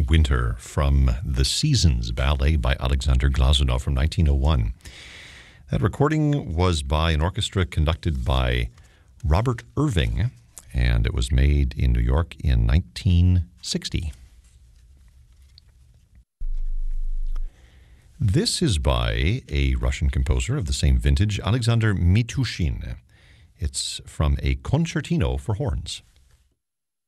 Winter from The Seasons Ballet by Alexander Glazunov from 1901. That recording was by an orchestra conducted by Robert Irving, and it was made in New York in 1960. This is by a Russian composer of the same vintage, Alexander Mitushin. It's from a concertino for horns.